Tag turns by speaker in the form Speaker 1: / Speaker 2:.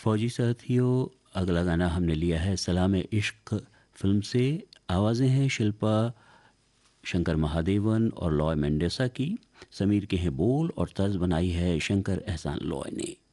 Speaker 1: फौजी साथियों, अगला गाना हमने लिया है सलाम इश्क फिल्म से। आवाज़ें हैं शिल्पा शंकर महादेवन और लॉय मेंडेसा की। समीर के हैं बोल और तर्ज बनाई है शंकर एहसान लॉय ने।